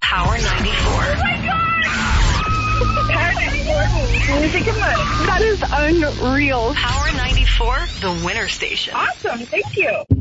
Power 94. Oh my God! Power 94. Music and money. That is unreal. Power 94, the winner station. Awesome. Thank you.